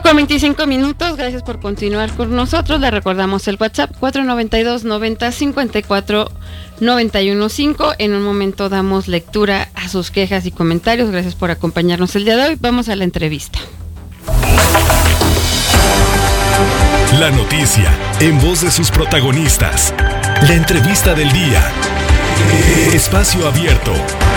5:25, gracias por continuar con nosotros. Le recordamos el WhatsApp 492-90-54-915. En un momento damos lectura a sus quejas y comentarios. Gracias por acompañarnos el día de hoy. Vamos a la entrevista. La noticia en voz de sus protagonistas. La entrevista del día. Espacio abierto.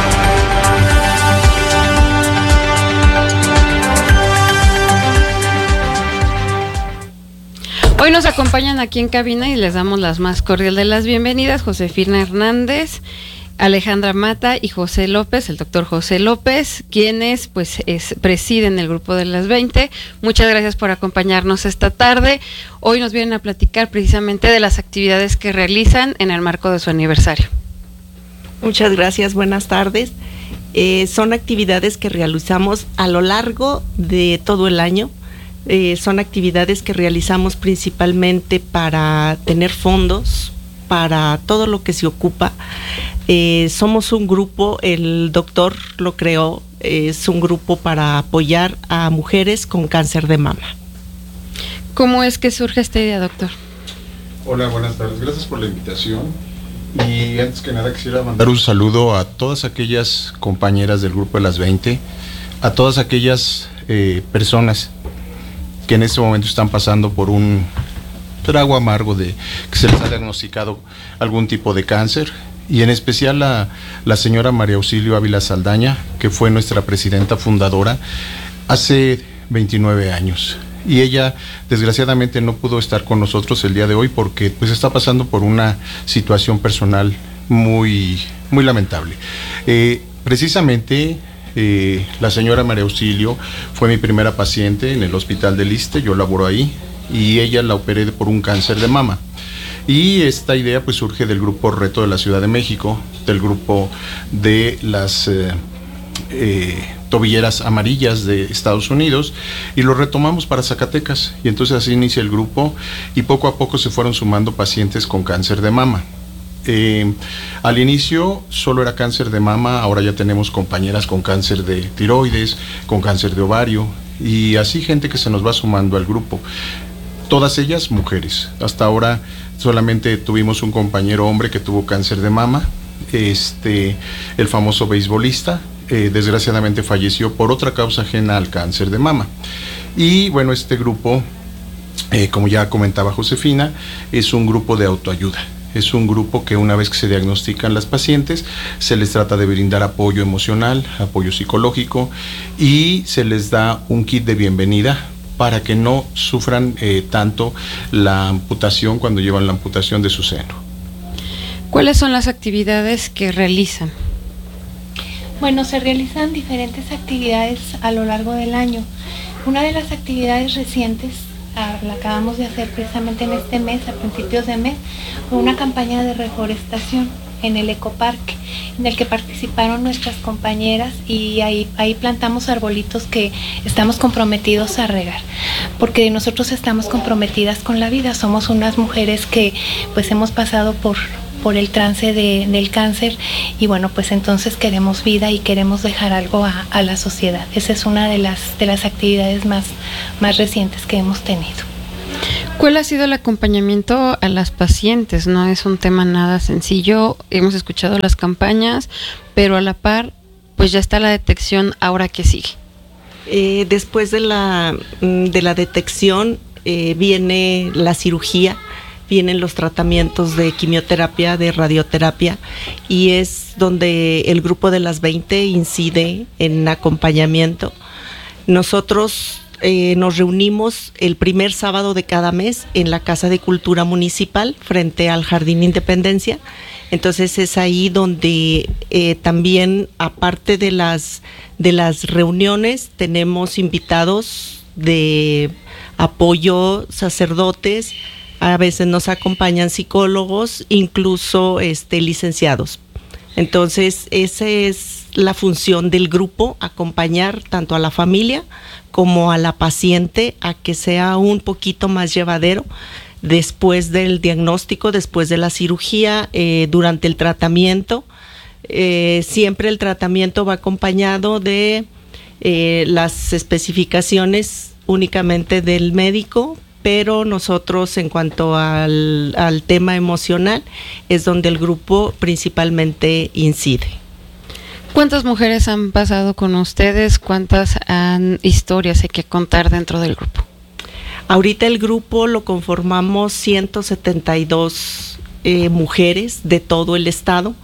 Hoy nos acompañan aquí en cabina y les damos las más cordiales de las bienvenidas: Josefina Hernández, Alejandra Mata y José López, el doctor José López, quienes presiden el grupo de las 20. Muchas gracias por acompañarnos esta tarde. Hoy nos vienen a platicar precisamente de las actividades que realizan en el marco de su aniversario. Muchas gracias, buenas tardes. Son actividades que realizamos a lo largo de todo el año. Son actividades que realizamos principalmente para tener fondos para todo lo que se ocupa. Somos un grupo, el doctor lo creó, es un grupo para apoyar a mujeres con cáncer de mama. ¿Cómo es que surge esta idea, doctor? Hola, buenas tardes, gracias por la invitación. Y antes que nada quisiera mandar un saludo a todas aquellas compañeras del grupo de las 20, a todas aquellas personas que en este momento están pasando por un trago amargo de que se les ha diagnosticado algún tipo de cáncer, y en especial la señora María Auxilio Ávila Saldaña, que fue nuestra presidenta fundadora hace 29 años. Y ella desgraciadamente no pudo estar con nosotros el día de hoy porque pues está pasando por una situación personal muy, muy lamentable. Precisamente la señora María Auxilio fue mi primera paciente en el hospital del Iste, yo laboro ahí, y ella la operé por un cáncer de mama. Y esta idea pues surge del grupo Reto de la Ciudad de México, del grupo de las tobilleras amarillas de Estados Unidos, y lo retomamos para Zacatecas, y entonces así inicia el grupo, y poco a poco se fueron sumando pacientes con cáncer de mama. Al inicio solo era cáncer de mama, ahora ya tenemos compañeras con cáncer de tiroides, con cáncer de ovario, y así gente que se nos va sumando al grupo. Todas ellas mujeres. Hasta ahora solamente tuvimos un compañero hombre que tuvo cáncer de mama, el famoso beisbolista, desgraciadamente falleció por otra causa ajena al cáncer de mama. Y bueno, este grupo, como ya comentaba Josefina, es un grupo de autoayuda. Es un grupo que una vez que se diagnostican las pacientes, se les trata de brindar apoyo emocional, apoyo psicológico, y se les da un kit de bienvenida para que no sufran tanto la amputación cuando llevan la amputación de su seno. ¿Cuáles son las actividades que realizan? Bueno, se realizan diferentes actividades a lo largo del año. Una de las actividades recientes la acabamos de hacer precisamente en este mes, a principios de mes, fue una campaña de reforestación en el ecoparque, en el que participaron nuestras compañeras, y ahí plantamos arbolitos que estamos comprometidos a regar, porque nosotros estamos comprometidas con la vida. Somos unas mujeres que pues hemos pasado por el trance del cáncer, y bueno, pues entonces queremos vida y queremos dejar algo a la sociedad. Esa es una de las actividades más recientes que hemos tenido. ¿Cuál ha sido el acompañamiento a las pacientes? No es un tema nada sencillo. Hemos escuchado las campañas, pero a la par, pues ya está la detección. ¿Ahora qué sigue? Después de la detección viene la cirugía, vienen los tratamientos de quimioterapia, de radioterapia, y es donde el grupo de las 20 incide en acompañamiento. Nosotros nos reunimos el primer sábado de cada mes en la Casa de Cultura Municipal frente al Jardín Independencia. Entonces es ahí donde también, aparte de las reuniones, tenemos invitados de apoyo, sacerdotes, a veces nos acompañan psicólogos, incluso licenciados. Entonces esa es la función del grupo, acompañar tanto a la familia como a la paciente a que sea un poquito más llevadero después del diagnóstico, después de la cirugía, durante el tratamiento. Siempre el tratamiento va acompañado de las especificaciones únicamente del médico, pero nosotros en cuanto al tema emocional es donde el grupo principalmente incide. ¿Cuántas mujeres han pasado con ustedes? ¿Cuántas historias hay que contar dentro del grupo? Ahorita el grupo lo conformamos 172 mujeres de todo el estado.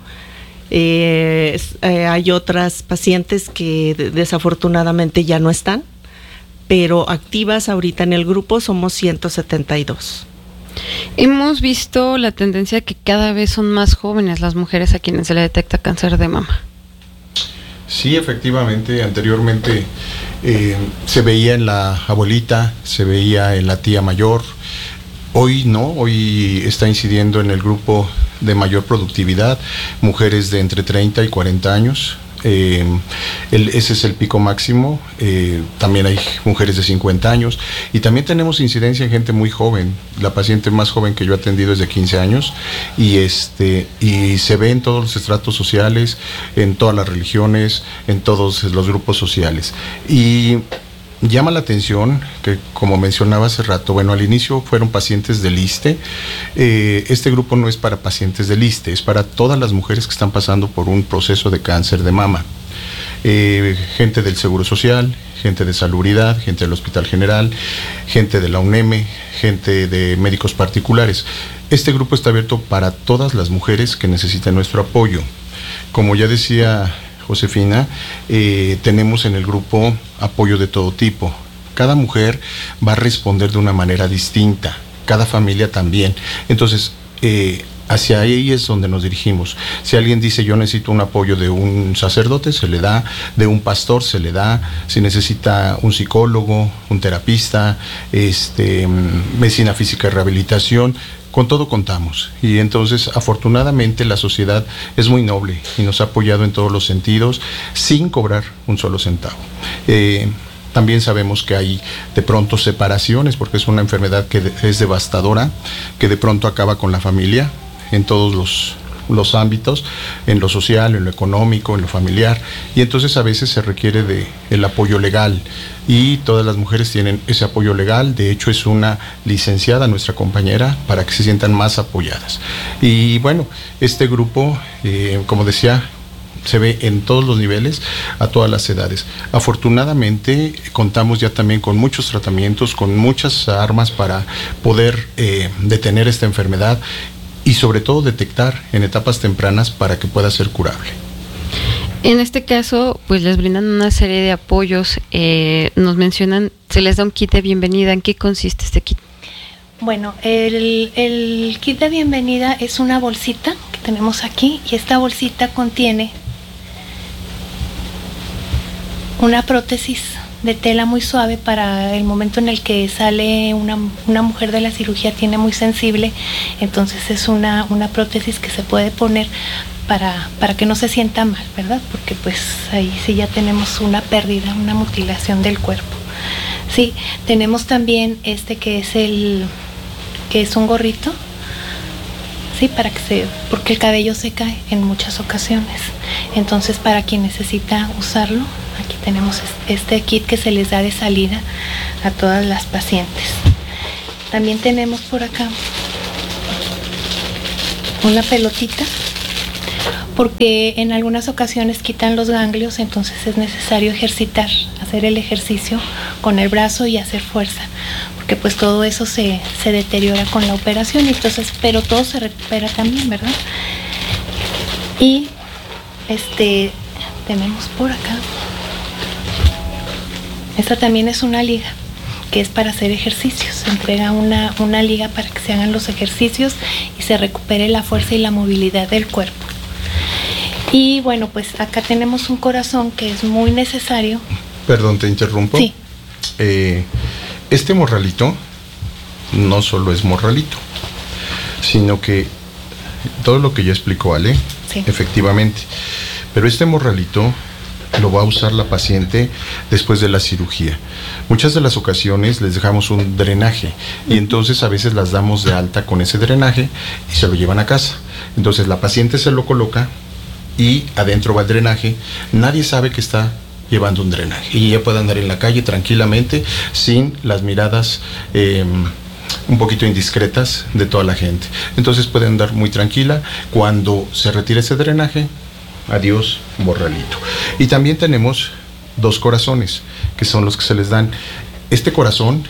Hay otras pacientes que desafortunadamente ya no están, pero activas ahorita en el grupo somos 172. Hemos visto la tendencia que cada vez son más jóvenes las mujeres a quienes se le detecta cáncer de mama. Sí, efectivamente, anteriormente se veía en la abuelita, se veía en la tía mayor. Hoy no, hoy está incidiendo en el grupo de mayor productividad, mujeres de entre 30 y 40 años. Ese es el pico máximo. También hay mujeres de 50 años y también tenemos incidencia en gente muy joven. La paciente más joven que yo he atendido es de 15 años y se ve en todos los estratos sociales, en todas las religiones, en todos los grupos sociales. Y llama la atención que, como mencionaba hace rato, bueno, al inicio fueron pacientes del ISSSTE. Este grupo no es para pacientes del ISSSTE, es para todas las mujeres que están pasando por un proceso de cáncer de mama. Gente del Seguro Social, gente de Salubridad, gente del Hospital General, gente de la UNEM, gente de médicos particulares. Este grupo está abierto para todas las mujeres que necesiten nuestro apoyo. Como ya decía Josefina, tenemos en el grupo apoyo de todo tipo. Cada mujer va a responder de una manera distinta, cada familia también. Entonces, hacia ahí es donde nos dirigimos. Si alguien dice yo necesito un apoyo de un sacerdote, se le da, de un pastor se le da, si necesita un psicólogo, un terapista, medicina física y rehabilitación, con todo contamos. Y entonces, afortunadamente, la sociedad es muy noble y nos ha apoyado en todos los sentidos sin cobrar un solo centavo. También sabemos que hay de pronto separaciones, porque es una enfermedad que es devastadora, que de pronto acaba con la familia en todos los ámbitos, en lo social, en lo económico, en lo familiar, y entonces a veces se requiere de el apoyo legal, y todas las mujeres tienen ese apoyo legal. De hecho, es una licenciada nuestra compañera para que se sientan más apoyadas. Y bueno, este grupo, como decía, se ve en todos los niveles, a todas las edades. Afortunadamente contamos ya también con muchos tratamientos, con muchas armas para poder detener esta enfermedad y sobre todo detectar en etapas tempranas para que pueda ser curable. En este caso, pues les brindan una serie de apoyos. Nos mencionan, se les da un kit de bienvenida. ¿En qué consiste este kit? Bueno, el kit de bienvenida es una bolsita que tenemos aquí, y esta bolsita contiene una prótesis de tela muy suave para el momento en el que sale una mujer de la cirugía, tiene muy sensible, entonces es una prótesis que se puede poner para que no se sienta mal, ¿verdad? Porque pues ahí sí ya tenemos una pérdida, una mutilación del cuerpo. Sí, tenemos también que es un gorrito, sí, porque el cabello se cae en muchas ocasiones. Entonces, para quien necesita usarlo, aquí tenemos este kit que se les da de salida a todas las pacientes. También tenemos por acá una pelotita, porque en algunas ocasiones quitan los ganglios, entonces es necesario ejercitar, hacer el ejercicio con el brazo y hacer fuerza, porque pues todo eso se deteriora con la operación, entonces, pero todo se recupera también, ¿verdad? Y tenemos por acá, esta también es una liga que es para hacer ejercicios. Se entrega una liga para que se hagan los ejercicios y se recupere la fuerza y la movilidad del cuerpo. Y bueno, pues acá tenemos un corazón que es muy necesario. Perdón, te interrumpo. Sí. Este morralito no solo es morralito, sino que todo lo que ya explicó Ale, sí, efectivamente. Pero este morralito lo va a usar la paciente después de la cirugía. Muchas de las ocasiones les dejamos un drenaje y entonces a veces las damos de alta con ese drenaje y se lo llevan a casa. Entonces la paciente se lo coloca y adentro va el drenaje. Nadie sabe que está llevando un drenaje y ella puede andar en la calle tranquilamente sin las miradas un poquito indiscretas de toda la gente. Entonces puede andar muy tranquila. Cuando se retire ese drenaje, adiós morralito. Y también tenemos 2 corazones, que son los que se les dan. Este corazón,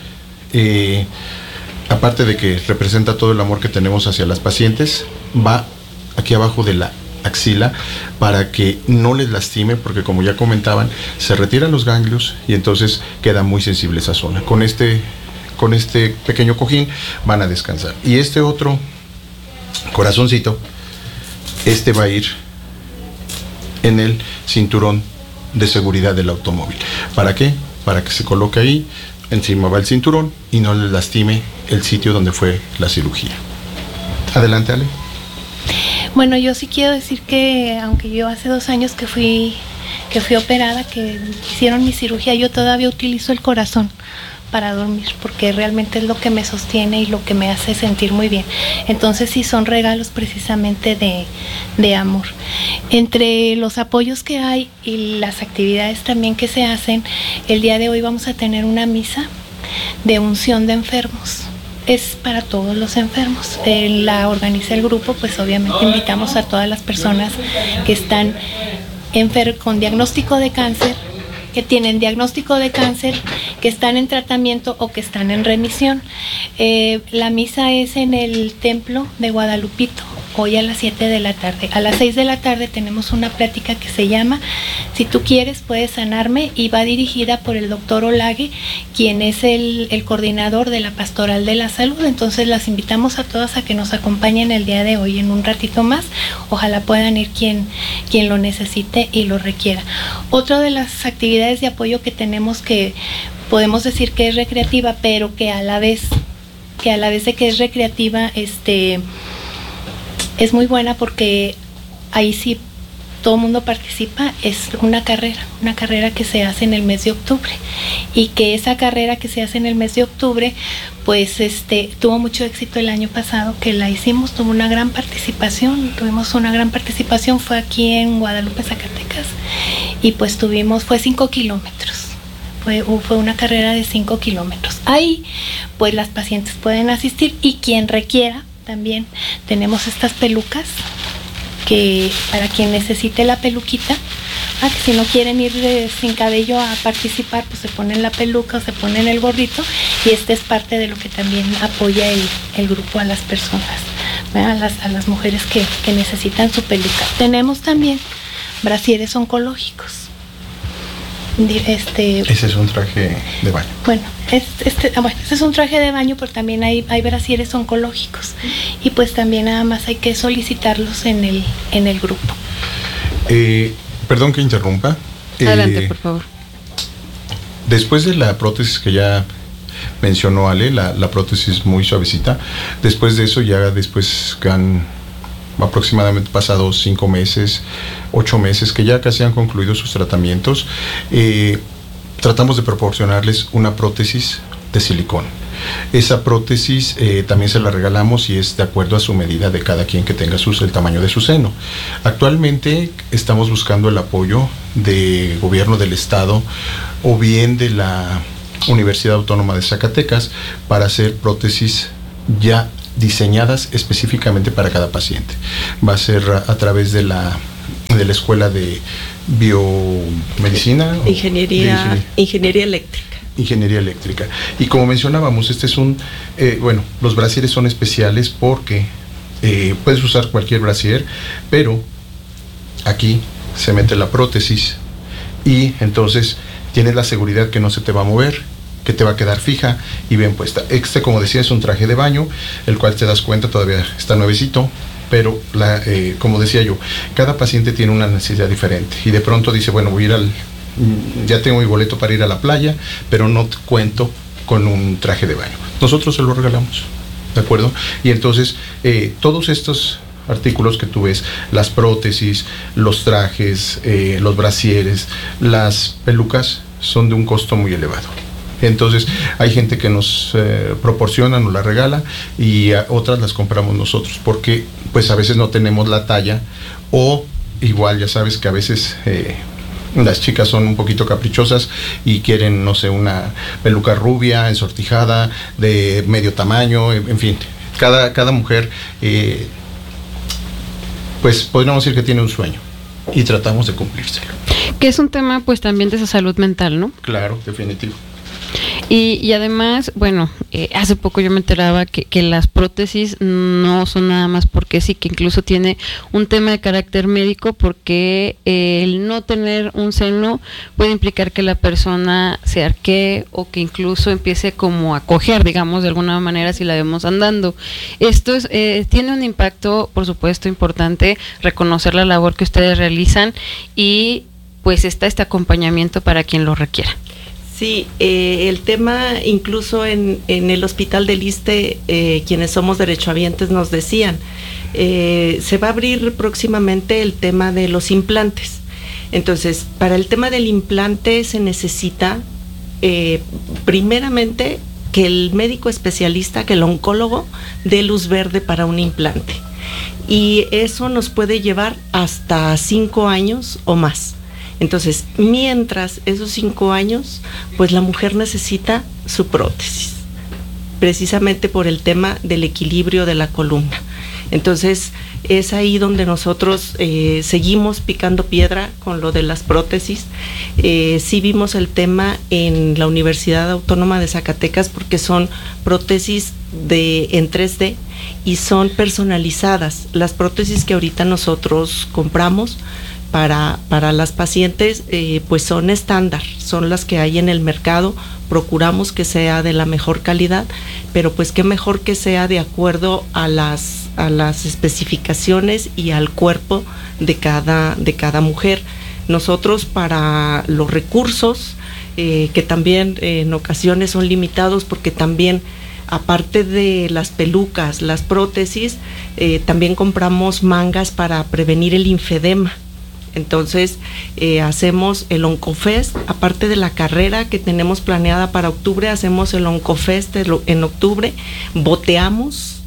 aparte de que representa todo el amor que tenemos hacia las pacientes, va aquí abajo de la axila para que no les lastime, porque como ya comentaban, se retiran los ganglios y entonces queda muy sensible esa zona. Con este pequeño cojín van a descansar. Y este otro corazoncito, va a ir en el cinturón de seguridad del automóvil. ¿Para qué? Para que se coloque ahí, encima va el cinturón y no les lastime el sitio donde fue la cirugía. Adelante, Ale. Bueno, yo sí quiero decir que aunque yo hace 2 años que fui operada, que hicieron mi cirugía, yo todavía utilizo el corazón para dormir, porque realmente es lo que me sostiene y lo que me hace sentir muy bien. Entonces sí, son regalos precisamente de amor. Entre los apoyos que hay y las actividades también que se hacen, el día de hoy vamos a tener una misa de unción de enfermos. Es para todos los enfermos. La organiza el grupo, pues obviamente invitamos a todas las personas que están con diagnóstico de cáncer, que tienen diagnóstico de cáncer, que están en tratamiento o que están en remisión. La misa es en el templo de Guadalupito, hoy a las 7 de la tarde. A las 6 de la tarde tenemos una plática que se llama Si tú quieres puedes sanarme, y va dirigida por el doctor Olague, quien es el coordinador de la Pastoral de la Salud. Entonces las invitamos a todas a que nos acompañen el día de hoy en un ratito más. Ojalá puedan ir quien lo necesite y lo requiera. Otra de las actividades de apoyo que tenemos, que podemos decir que es recreativa, pero que a la vez de que es recreativa, es muy buena, porque ahí sí todo el mundo participa. Es una carrera que se hace en el mes de octubre, y que esa carrera que se hace en el mes de octubre, pues tuvo mucho éxito el año pasado que la hicimos, tuvimos una gran participación, fue aquí en Guadalupe, Zacatecas, y pues fue 5 kilómetros. Fue una carrera de 5 kilómetros. Ahí pues las pacientes pueden asistir, y quien requiera también tenemos estas pelucas, que para quien necesite la peluquita, que si no quieren ir sin cabello a participar, pues se ponen la peluca o se ponen el gorrito, y es parte de lo que también apoya el grupo a las personas, a las mujeres que necesitan su peluca. Tenemos también brasieres oncológicos. Ese es un traje de baño. Bueno, este es un traje de baño, pero también hay brasieres oncológicos, y pues también nada más hay que solicitarlos en el grupo. Perdón que interrumpa. Adelante, por favor. Después de la prótesis que ya mencionó Ale, la prótesis muy suavecita, después de eso después que han aproximadamente pasado 5 meses, 8 meses, que ya casi han concluido sus tratamientos, tratamos de proporcionarles una prótesis de silicón. Esa prótesis también se la regalamos, y es de acuerdo a su medida de cada quien que tenga el tamaño de su seno. Actualmente estamos buscando el apoyo del gobierno del estado o bien de la Universidad Autónoma de Zacatecas para hacer prótesis ya diseñadas específicamente para cada paciente. Va a ser a través de la Escuela de Biomedicina, Ingeniería Eléctrica. Ingeniería eléctrica. Y como mencionábamos, los brasieres son especiales porque puedes usar cualquier brasier, pero aquí se mete la prótesis y entonces tienes la seguridad que no se te va a mover, que te va a quedar fija y bien puesta. Como decía, es un traje de baño, el cual te das cuenta todavía está nuevecito, pero como decía yo, cada paciente tiene una necesidad diferente, y de pronto dice, bueno, ya tengo mi boleto para ir a la playa, pero no cuento con un traje de baño. Nosotros se lo regalamos, ¿de acuerdo? Y entonces todos estos artículos que tú ves, las prótesis, los trajes, los brasieres, las pelucas, son de un costo muy elevado. Entonces hay gente que nos proporciona, nos la regala, y otras las compramos nosotros, porque pues a veces no tenemos la talla, o igual ya sabes que a veces Las chicas son un poquito caprichosas y quieren, no sé, una peluca rubia, ensortijada, de medio tamaño, en fin. Cada mujer, pues podríamos decir que tiene un sueño y tratamos de cumplírselo. Que es un tema pues también de esa salud mental, ¿no? Claro, definitivo. Y además, bueno, hace poco yo me enteraba que las prótesis no son nada más porque sí, que incluso tiene un tema de carácter médico, porque el no tener un seno puede implicar que la persona se arquee o que incluso empiece como a cojear, digamos, de alguna manera si la vemos andando. Esto tiene un impacto, por supuesto, importante, reconocer la labor que ustedes realizan y pues está este acompañamiento para quien lo requiera. Sí, el tema incluso en el Hospital del Iste, quienes somos derechohabientes nos decían, se va a abrir próximamente el tema de los implantes. Entonces, para el tema del implante se necesita, primeramente, que el médico especialista, que el oncólogo, dé luz verde para un implante. Y eso nos puede llevar hasta 5 años o más. Entonces, mientras esos 5 años, pues la mujer necesita su prótesis, precisamente por el tema del equilibrio de la columna. Entonces, es ahí donde nosotros seguimos picando piedra con lo de las prótesis. Sí vimos el tema en la Universidad Autónoma de Zacatecas, porque son prótesis en 3D y son personalizadas. Las prótesis que ahorita nosotros compramos para las pacientes, pues son estándar, son las que hay en el mercado. Procuramos que sea de la mejor calidad, pero pues qué mejor que sea de acuerdo a las especificaciones y al cuerpo de cada mujer. Nosotros, para los recursos, que también en ocasiones son limitados, porque también, aparte de las pelucas, las prótesis, también compramos mangas para prevenir el linfedema. Entonces, hacemos el Oncofest, aparte de la carrera que tenemos planeada para octubre, hacemos el Oncofest en octubre, boteamos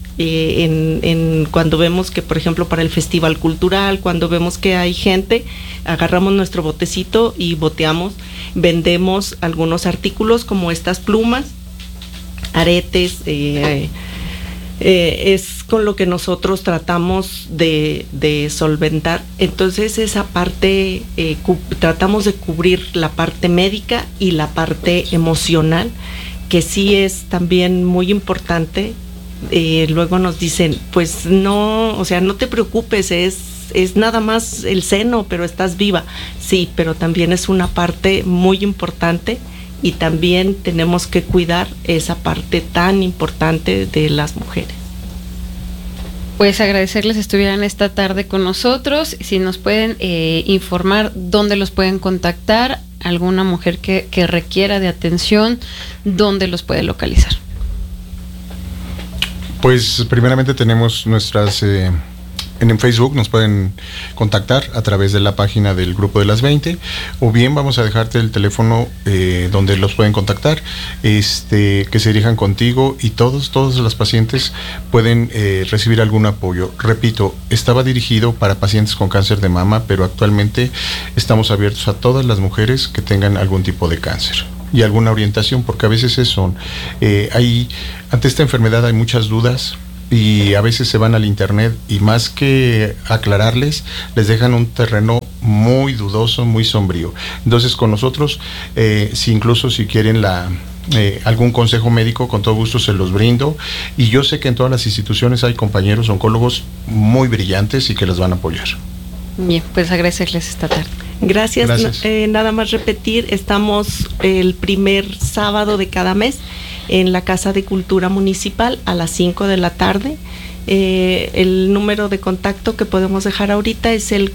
cuando vemos que, por ejemplo, para el festival cultural, cuando vemos que hay gente, agarramos nuestro botecito y boteamos, vendemos algunos artículos como estas plumas, aretes, es con lo que nosotros tratamos de solventar. Entonces, esa parte, tratamos de cubrir la parte médica y la parte emocional, que sí es también muy importante. Luego nos dicen, pues no, o sea, no te preocupes, es nada más el seno, pero estás viva. Sí, pero también es una parte muy importante, y también tenemos que cuidar esa parte tan importante de las mujeres. Pues agradecerles estuvieran esta tarde con nosotros. Si nos pueden informar dónde los pueden contactar, alguna mujer que requiera de atención, dónde los puede localizar. Pues primeramente tenemos nuestras... En Facebook nos pueden contactar a través de la página del Grupo de las 20, o bien vamos a dejarte el teléfono donde los pueden contactar, que se dirijan contigo, y todas las pacientes pueden recibir algún apoyo. Repito, estaba dirigido para pacientes con cáncer de mama, pero actualmente estamos abiertos a todas las mujeres que tengan algún tipo de cáncer y alguna orientación, porque a veces ante esta enfermedad hay muchas dudas, y a veces se van al internet y más que aclararles, les dejan un terreno muy dudoso, muy sombrío. Entonces, con nosotros, si quieren algún consejo médico, con todo gusto se los brindo, y yo sé que en todas las instituciones hay compañeros oncólogos muy brillantes y que les van a apoyar. Bien, pues agradecerles esta tarde. Gracias. Nada más repetir, estamos el primer sábado de cada mes en la Casa de Cultura Municipal a las 5 de la tarde. El número de contacto que podemos dejar ahorita es el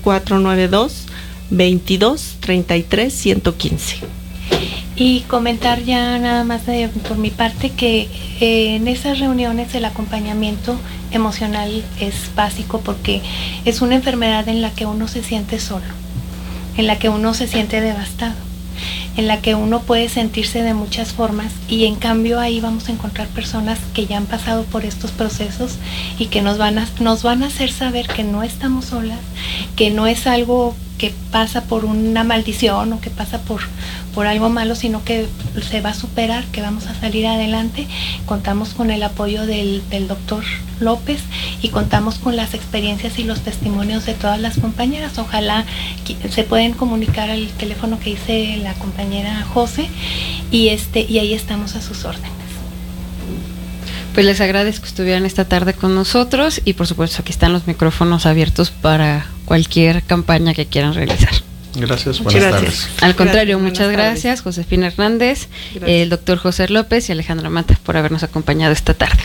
492-22-33-115. Y comentar ya nada más por mi parte que en esas reuniones el acompañamiento emocional es básico, porque es una enfermedad en la que uno se siente solo, en la que uno se siente devastado, en la que uno puede sentirse de muchas formas, y en cambio ahí vamos a encontrar personas que ya han pasado por estos procesos y que nos van a hacer saber que no estamos solas, que no es algo pasa por una maldición o que pasa por algo malo, sino que se va a superar, que vamos a salir adelante. Contamos con el apoyo del doctor López y contamos con las experiencias y los testimonios de todas las compañeras. Ojalá se pueden comunicar al teléfono que dice la compañera José y ahí estamos a sus órdenes. Pues les agradezco que estuvieran esta tarde con nosotros y por supuesto aquí están los micrófonos abiertos para cualquier campaña que quieran realizar. Gracias, buenas tardes. Al contrario, Gracias, muchas buenas gracias, Josefina Hernández, Gracias. el doctor José López y Alejandra Mata por habernos acompañado esta tarde.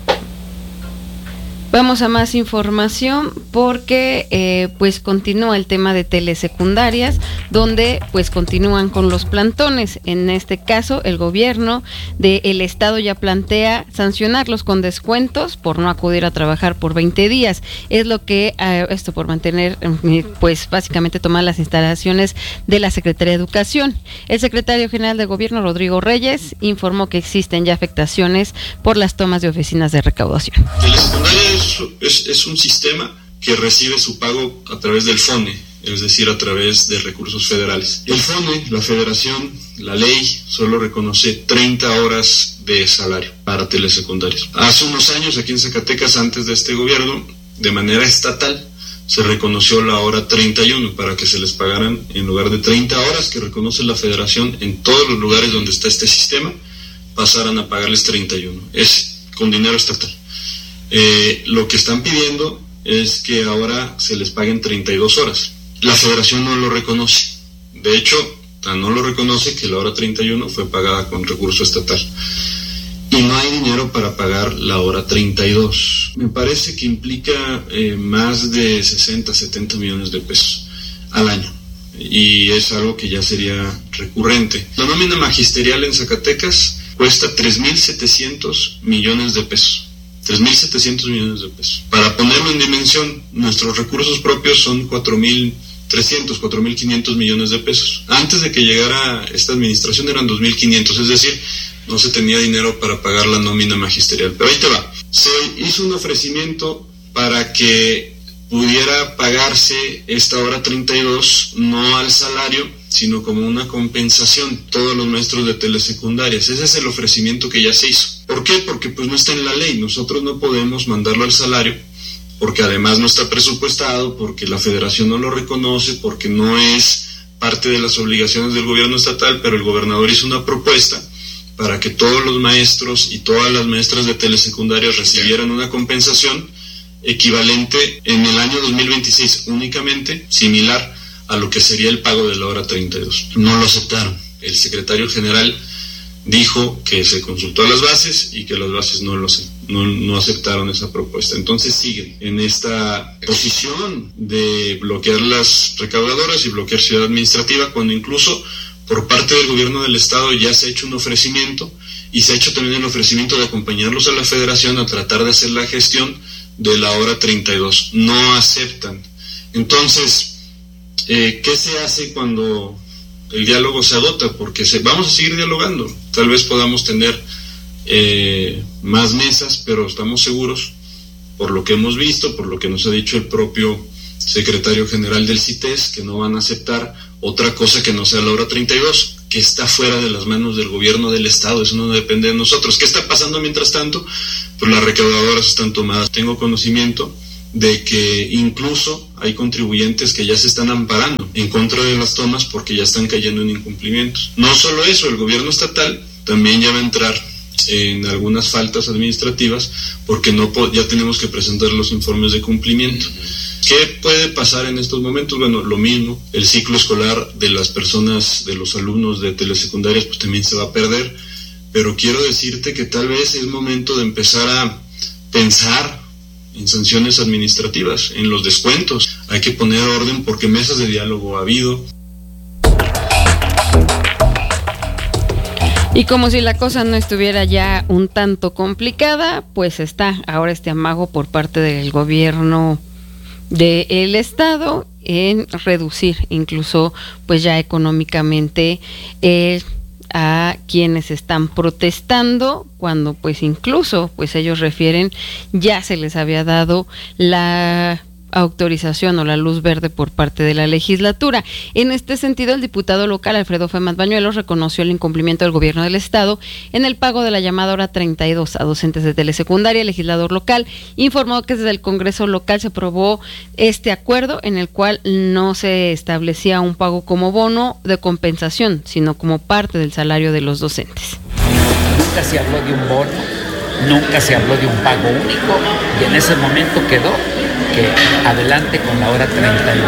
Vamos a más información porque pues continúa el tema de telesecundarias, donde pues continúan con los plantones. En este caso, el gobierno del estado ya plantea sancionarlos con descuentos por no acudir a trabajar por 20 días. Es lo que, esto por mantener, pues básicamente tomar las instalaciones de la Secretaría de Educación. El secretario general de Gobierno, Rodrigo Reyes, informó que existen ya afectaciones por las tomas de oficinas de recaudación. Telesecundaria es un sistema que recibe su pago a través del FONE, es decir, a través de recursos federales. El FONE, la federación, la ley, solo reconoce 30 horas de salario para telesecundarios. Hace unos años, aquí en Zacatecas, antes de este gobierno, de manera estatal, se reconoció la hora 31 para que se les pagaran, en lugar de 30 horas que reconoce la federación en todos los lugares donde está este sistema, pasaran a pagarles 31. Es con dinero estatal. Lo que están pidiendo es que ahora se les paguen 32 horas. La federación no lo reconoce. De hecho, tan no lo reconoce que la hora 31 fue pagada con recurso estatal. Y no hay dinero para pagar la hora 32. Me parece que implica más de 60, 70 millones de pesos al año. Y es algo que ya sería recurrente. La nómina magisterial en Zacatecas cuesta 3.700 millones de pesos. 3.700 millones de pesos. Para ponerlo en dimensión, nuestros recursos propios son 4.300, 4.500 millones de pesos. Antes de que llegara esta administración eran 2.500, es decir, no se tenía dinero para pagar la nómina magisterial. Pero ahí te va. Se hizo un ofrecimiento para que pudiera pagarse esta hora 32, no al salario, sino como una compensación, todos los maestros de telesecundarias. Ese es el ofrecimiento que ya se hizo. ¿Por qué? Porque pues no está en la ley. Nosotros no podemos mandarlo al salario, porque además no está presupuestado, porque la federación no lo reconoce, porque no es parte de las obligaciones del gobierno estatal, pero el gobernador hizo una propuesta para que todos los maestros y todas las maestras de telesecundarias recibieran una compensación equivalente en el año 2026 únicamente, similar a lo que sería el pago de la hora 32. No lo aceptaron. El secretario general dijo que se consultó a las bases y que las bases no aceptaron esa propuesta. Entonces siguen en esta posición de bloquear las recaudadoras y bloquear Ciudad Administrativa, cuando incluso por parte del gobierno del estado ya se ha hecho un ofrecimiento y se ha hecho también el ofrecimiento de acompañarlos a la federación a tratar de hacer la gestión de la hora 32. No aceptan. Entonces, ¿qué se hace cuando el diálogo se agota? Porque vamos a seguir dialogando. Tal vez podamos tener más mesas, pero estamos seguros, por lo que hemos visto, por lo que nos ha dicho el propio secretario general del CITES, que no van a aceptar otra cosa que no sea la hora 32, que está fuera de las manos del gobierno del estado. Eso no depende de nosotros. ¿Qué está pasando mientras tanto? Pues las recaudadoras están tomadas. Tengo conocimiento de que incluso hay contribuyentes que ya se están amparando en contra de las tomas porque ya están cayendo en incumplimientos. No solo eso, el gobierno estatal también ya va a entrar en algunas faltas administrativas porque ya tenemos que presentar los informes de cumplimiento. ¿Qué puede pasar en estos momentos? Bueno, lo mismo, el ciclo escolar de las personas, de los alumnos de telesecundarias, pues también se va a perder, pero quiero decirte que tal vez es momento de empezar a pensar en sanciones administrativas, en los descuentos. Hay que poner orden porque mesas de diálogo ha habido. Y como si la cosa no estuviera ya un tanto complicada, pues está ahora este amago por parte del gobierno del estado en reducir incluso pues ya económicamente a quienes están protestando, cuando pues incluso pues ellos refieren ya se les había dado la autorización o la luz verde por parte de la legislatura. En este sentido, el diputado local Alfredo Femat Bañuelos reconoció el incumplimiento del gobierno del estado en el pago de la llamada hora 32 a docentes de telesecundaria. El legislador local informó que desde el Congreso local se aprobó este acuerdo en el cual no se establecía un pago como bono de compensación, sino como parte del salario de los docentes. Nunca se habló de un bono, nunca se habló de un pago único, y en ese momento quedó que adelante con la hora 32,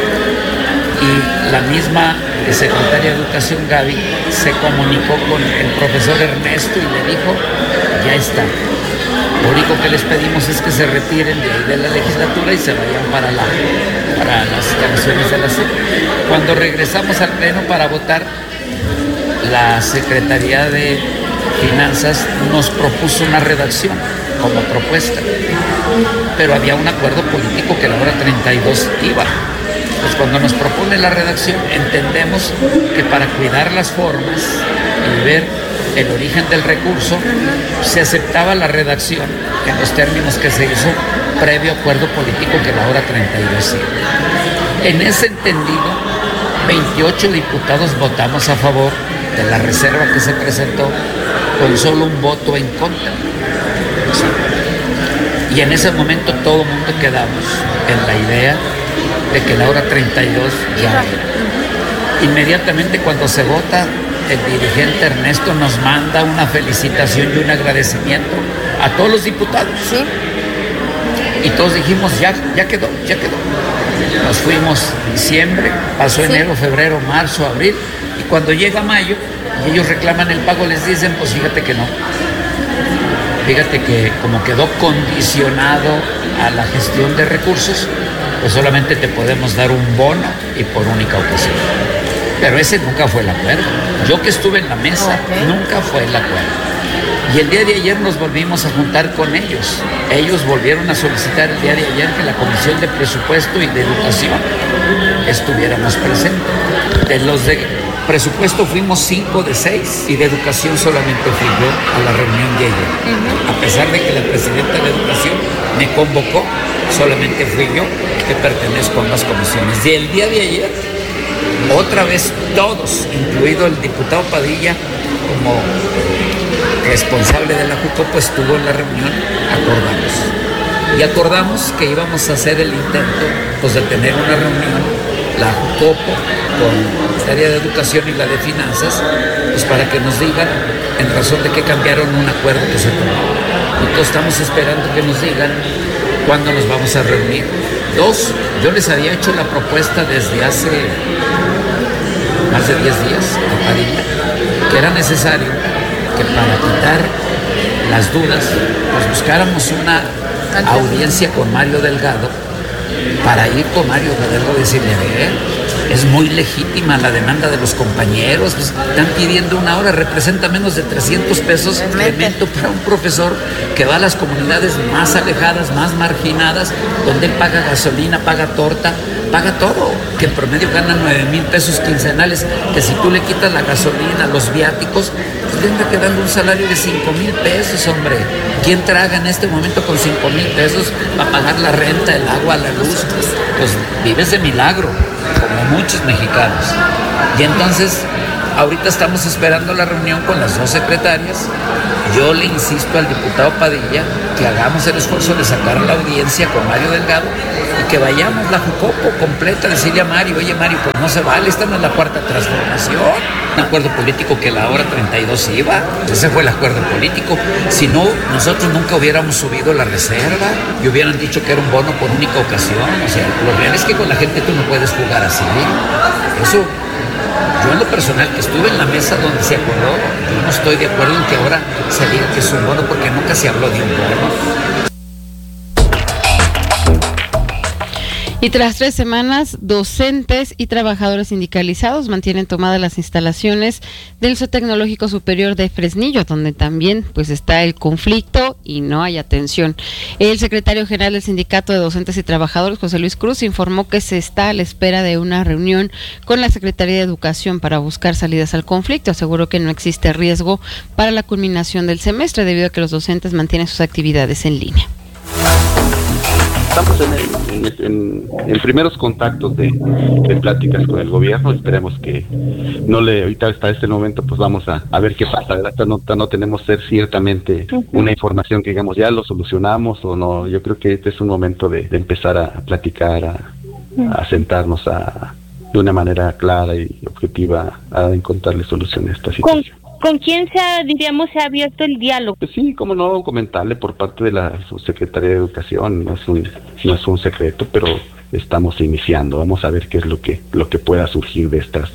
y la misma secretaria de Educación, Gaby, se comunicó con el profesor Ernesto y le dijo, ya está. Lo único que les pedimos es que se retiren de ahí de la legislatura y se vayan para las instalaciones de la SEP. Cuando regresamos al pleno para votar, la Secretaría de Finanzas nos propuso una redacción como propuesta, pero había un acuerdo político que la hora 32 iba. Pues cuando nos propone la redacción, entendemos que para cuidar las formas y ver el origen del recurso, se aceptaba la redacción en los términos que se hizo previo acuerdo político que la hora 32 iba. En ese entendido, 28 diputados votamos a favor de la reserva que se presentó, con solo un voto en contra. Y en ese momento todo el mundo quedamos en la idea de que la hora 32 ya era. Inmediatamente cuando se vota, el dirigente Ernesto nos manda una felicitación y un agradecimiento a todos los diputados. ¿Sí? Y todos dijimos, ya quedó. Nos fuimos en diciembre, pasó enero, febrero, marzo, abril, y cuando llega mayo y ellos reclaman el pago, les dicen, pues fíjate que no. Fíjate que como quedó condicionado a la gestión de recursos, pues solamente te podemos dar un bono y por única ocasión. Pero ese nunca fue el acuerdo. Yo que estuve en la mesa, nunca fue el acuerdo. Y el día de ayer nos volvimos a juntar con ellos. Ellos volvieron a solicitar el día de ayer que la Comisión de Presupuesto y de Educación estuviéramos presentes. De los de presupuesto fuimos 5 de 6 y de educación solamente fui yo a la reunión de ayer. A pesar de que la presidenta de Educación me convocó, solamente fui yo que pertenezco a ambas comisiones. Y el día de ayer, otra vez todos, incluido el diputado Padilla, como responsable de la JUCOPO, estuvo en la reunión, acordamos que íbamos a hacer el intento pues, de tener una reunión, la JUCOPO con la área de educación y la de finanzas, pues para que nos digan en razón de que cambiaron un acuerdo que se tomó. Entonces estamos esperando que nos digan cuándo nos vamos a reunir. Yo les había hecho la propuesta desde hace más de 10 días a Padilla, que era necesario que para quitar las dudas, pues buscáramos una audiencia con Mario Delgado, para ir con Mario Delgado y decirle, es muy legítima la demanda de los compañeros, pues, están pidiendo una hora, representa menos de 300 pesos incremento para un profesor que va a las comunidades más alejadas, más marginadas, donde él paga gasolina, paga torta, paga todo, que en promedio gana 9,000 pesos quincenales, que si tú le quitas la gasolina, los viáticos, pues le anda quedando un salario de 5,000 pesos, hombre. ¿Quién traga en este momento con 5,000 pesos para pagar la renta, el agua, la luz? Pues vives de milagro, como muchos mexicanos. Y entonces, ahorita estamos esperando la reunión con las dos secretarias. Yo le insisto al diputado Padilla que hagamos el esfuerzo de sacar la audiencia con Mario Delgado y que vayamos la JUCOPO completa, decirle a Mario, oye Mario, pues no se vale, esta no es la cuarta transformación. Un acuerdo político que la hora 32 iba, ese fue el acuerdo político. Si no, nosotros nunca hubiéramos subido la reserva y hubieran dicho que era un bono por única ocasión. O sea, lo real es que con la gente tú no puedes jugar así. Eso, yo en lo personal, que estuve en la mesa donde se acordó, yo no estoy de acuerdo en que ahora se diga que es un bono, porque nunca se habló de un bono. Y tras 3 semanas, docentes y trabajadores sindicalizados mantienen tomadas las instalaciones del Instituto Tecnológico Superior de Fresnillo, donde también pues está el conflicto y no hay atención. El secretario general del Sindicato de Docentes y Trabajadores, José Luis Cruz, informó que se está a la espera de una reunión con la Secretaría de Educación para buscar salidas al conflicto. Aseguró que no existe riesgo para la culminación del semestre debido a que los docentes mantienen sus actividades en línea. Estamos en primeros contactos de pláticas con el gobierno. Esperemos que ahorita hasta este momento pues vamos a ver qué pasa, ¿verdad? No tenemos ciertamente una información que digamos ya lo solucionamos o no. Yo creo que este es un momento de empezar a platicar, a sentarnos de una manera clara y objetiva a encontrarle solución a esta situación. ¿Con quién se ha abierto el diálogo? Pues sí, como no, comentarle por parte de la Subsecretaría de Educación, no es un secreto, pero estamos iniciando. Vamos a ver qué es lo que pueda surgir de estas.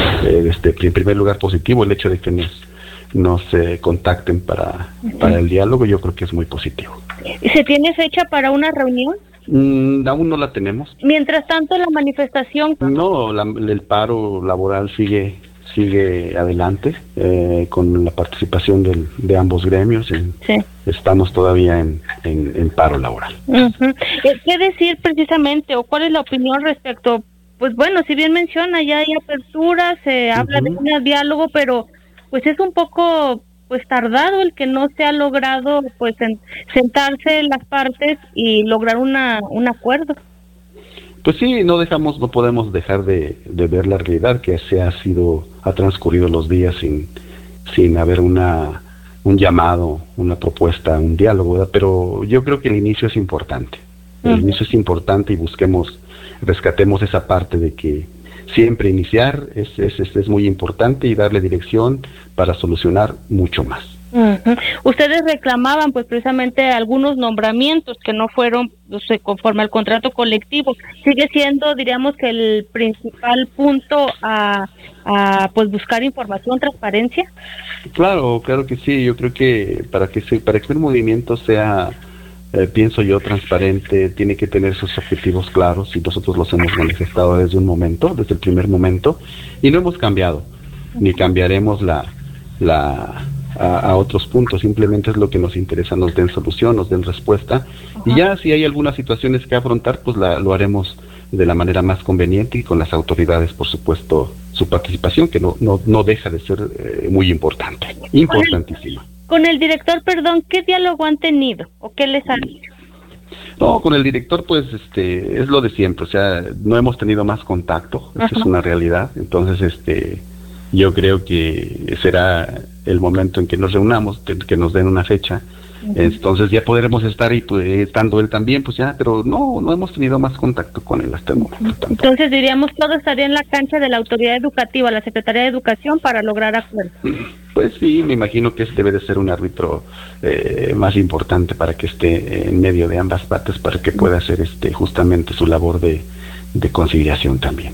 En primer lugar, positivo el hecho de que nos contacten para el diálogo. Yo creo que es muy positivo. ¿Se tiene fecha para una reunión? Aún no la tenemos. Mientras tanto, la manifestación... No, el paro laboral sigue adelante con la participación de ambos gremios. Sí. Estamos todavía en paro laboral. ¿Qué decir precisamente o cuál es la opinión respecto? Pues bueno, si bien menciona, ya hay apertura, se habla de un diálogo, pero pues es un poco pues tardado el que no se ha logrado pues sentarse las partes y lograr un acuerdo. Pues sí, no podemos dejar de ver la realidad que ha transcurrido los días sin haber un llamado, una propuesta, un diálogo, ¿verdad? Pero yo creo que el inicio es importante. El inicio es importante y rescatemos esa parte de que siempre iniciar es muy importante y darle dirección para solucionar mucho más. Ustedes reclamaban pues precisamente algunos nombramientos que no fueron conforme al contrato colectivo. ¿Sigue siendo, diríamos, que el principal punto a pues buscar información, transparencia? Claro que sí. Yo creo que para que un movimiento sea, pienso yo, transparente, tiene que tener sus objetivos claros y nosotros los hemos manifestado desde el primer momento y no hemos cambiado, ni cambiaremos a otros puntos. Simplemente es lo que nos interesa, nos den solución, nos den respuesta. Y ya si hay algunas situaciones que afrontar, pues lo haremos de la manera más conveniente y con las autoridades, por supuesto, su participación, que no deja de ser muy importante, importantísima. Con el director, ¿qué diálogo han tenido o qué les han dicho? No, con el director pues es lo de siempre, o sea, no hemos tenido más contacto, esa es una realidad. Entonces yo creo que será el momento en que nos reunamos, que nos den una fecha. Entonces ya podremos estar y pues, estando él también, pues ya, pero no hemos tenido más contacto con él hasta el momento. Entonces diríamos todo estaría en la cancha de la autoridad educativa, la Secretaría de Educación, para lograr acuerdos. Pues sí, me imagino que debe de ser un árbitro más importante para que esté en medio de ambas partes, para que pueda hacer justamente su labor de conciliación también.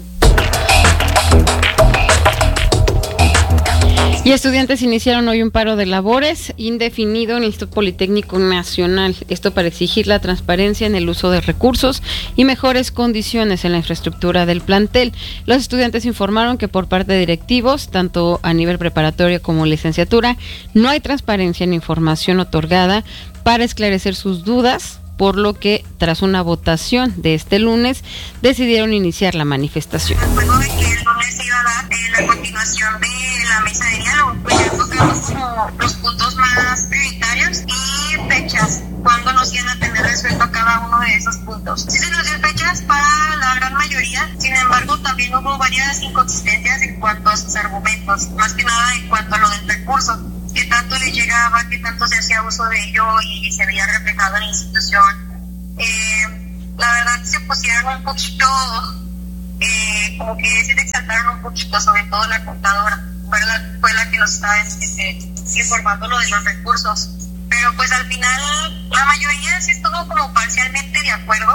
Y estudiantes iniciaron hoy un paro de labores indefinido en el Instituto Politécnico Nacional. Esto para exigir la transparencia en el uso de recursos y mejores condiciones en la infraestructura del plantel. Los estudiantes informaron que por parte de directivos, tanto a nivel preparatorio como licenciatura, no hay transparencia en información otorgada para esclarecer sus dudas, por lo que tras una votación de este lunes decidieron iniciar la manifestación. Luego de que el lunes se iba a dar la continuación de la mesa de diálogo, pues ya tocamos como los puntos más prioritarios y fechas, cuándo nos iban a tener resuelto cada uno de esos puntos. Sí se nos dio fechas para la gran mayoría, sin embargo también hubo varias inconsistencias en cuanto a sus argumentos, más que nada en cuanto a lo del recurso, qué tanto les llegaba, qué tanto se hacía uso de ello y se veía reflejado en la institución. La verdad se pusieron un poquito, como que se exaltaron un poquito, sobre todo la contadora, fue la que nos estaba informando lo de los recursos. Pero pues al final la mayoría sí estuvo como parcialmente de acuerdo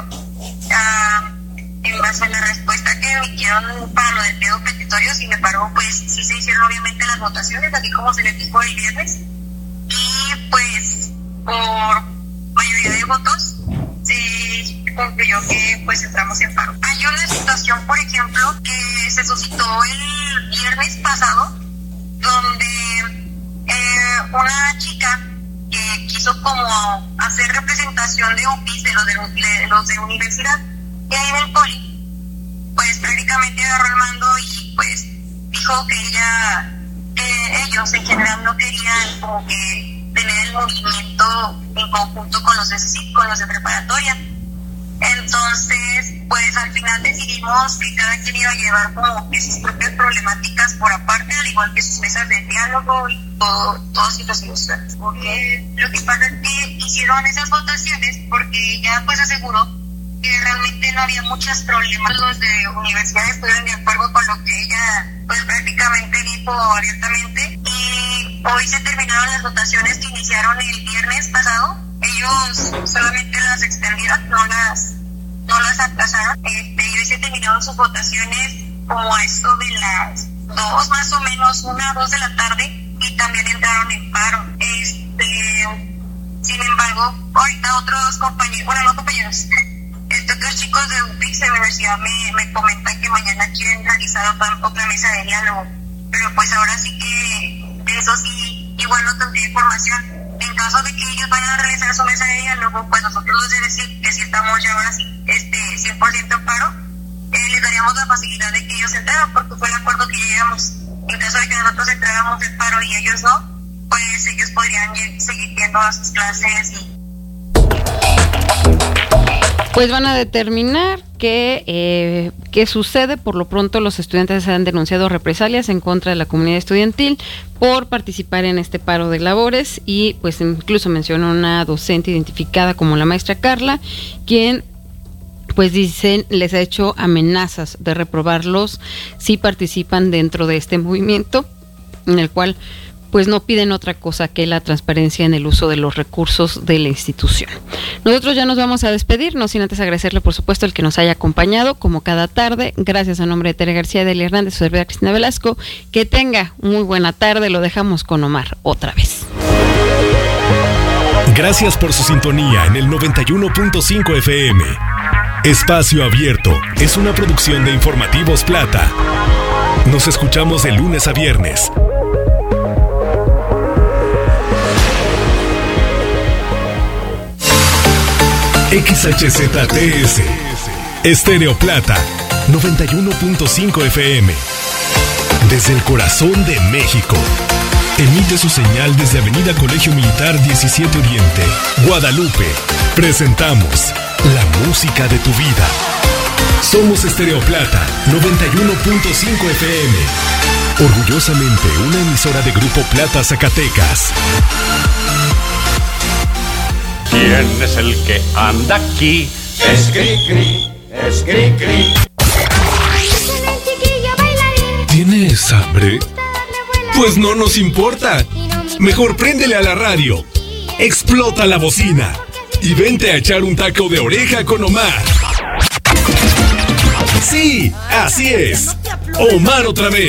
en base a la respuesta que emitieron para lo del pliego petitorio. Sin embargo, pues sí se hicieron obviamente las votaciones, así como se les dijo el viernes, y pues por mayoría de votos se concluyó que pues entramos en paro. Hay una situación, por ejemplo, que se suscitó el viernes pasado, donde una chica que quiso como hacer representación de UPIs, de los de universidad, y ahí en el poli, pues prácticamente agarró el mando y pues dijo que ellos en general no querían como que tener el movimiento en conjunto con los de preparatoria. Entonces, pues al final decidimos que cada quien iba a llevar como que sus propias problemáticas por aparte, al igual que sus mesas de diálogo y todos los ilustrados. Porque lo que pasa es que hicieron esas votaciones porque ella pues aseguró que realmente no había muchos problemas. Los de universidad estuvieron de acuerdo con lo que ella pues prácticamente dijo abiertamente, y hoy se terminaron las votaciones que iniciaron el viernes pasado. Ellos solamente las extendieron, no las aplazaron, y hoy se terminaron sus votaciones como a eso de las 2 más o menos, 1 o 2 de la tarde, y también entraron en paro. Sin embargo, ahorita otros compañeros, bueno, no compañeros, otros chicos de UPIX de universidad me comentan que mañana quieren realizar otra mesa de diálogo, pero pues ahora sí que eso sí, igual no tendría información. En caso de que ellos vayan a realizar su mesa de diálogo, pues nosotros les decir que si estamos ya ahora sí 100% en paro, les daríamos la facilidad de que ellos entraran, porque fue el acuerdo que llegamos. En caso de que nosotros entráramos en paro y ellos no, pues ellos podrían seguir yendo a sus clases y... Pues van a determinar qué sucede. Por lo pronto, los estudiantes han denunciado represalias en contra de la comunidad estudiantil por participar en este paro de labores, y pues incluso mencionó una docente identificada como la maestra Carla, quien pues dicen les ha hecho amenazas de reprobarlos si participan dentro de este movimiento, en el cual pues no piden otra cosa que la transparencia en el uso de los recursos de la institución. Nosotros ya nos vamos a despedir, no sin antes agradecerle por supuesto el que nos haya acompañado como cada tarde. Gracias a nombre de Tere García, de Eli Hernández, su servidora Cristina Velasco. Que tenga muy buena tarde. Lo dejamos con Omar otra vez. Gracias por su sintonía en el 91.5 FM. Espacio Abierto es una producción de Informativos Plata. Nos escuchamos de lunes a viernes. XHZTS Estéreo Plata 91.5 FM. Desde el corazón de México. Emite su señal desde Avenida Colegio Militar 17 Oriente, Guadalupe. Presentamos la música de tu vida. Somos Estéreo Plata 91.5 FM. Orgullosamente una emisora de Grupo Plata Zacatecas. ¿Quién es el que anda aquí? Es Cricri, es Cricri. ¿Tienes hambre? Pues no nos importa. Mejor préndele a la radio, explota la bocina y vente a echar un taco de oreja con Omar. Sí, así es. Omar otra vez.